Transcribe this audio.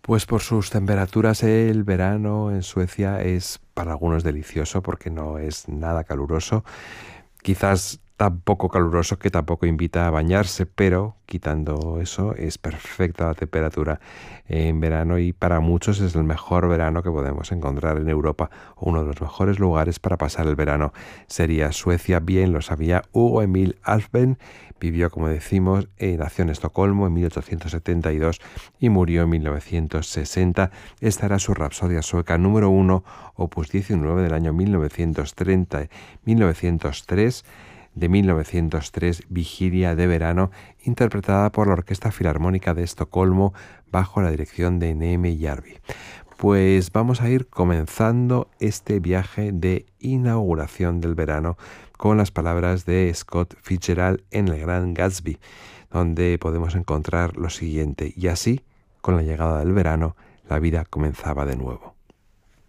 Pues por sus temperaturas el verano en Suecia es para algunos delicioso porque no es nada caluroso. Quizás tan poco caluroso que tampoco invita a bañarse, pero quitando eso es perfecta la temperatura en verano y para muchos es el mejor verano que podemos encontrar en Europa. Uno de los mejores lugares para pasar el verano sería Suecia, bien lo sabía Hugo Emil Alfven. Vivió, como decimos, nació en Estocolmo en 1872 y murió en 1960. Esta era su Rapsodia sueca número 1, opus 19 del año 1903, de 1903, Vigilia de verano, interpretada por la Orquesta Filarmónica de Estocolmo bajo la dirección de Neeme Järvi. Pues vamos a ir comenzando este viaje de inauguración del verano con las palabras de Scott Fitzgerald en El Gran Gatsby, donde podemos encontrar lo siguiente: y así, con la llegada del verano, la vida comenzaba de nuevo.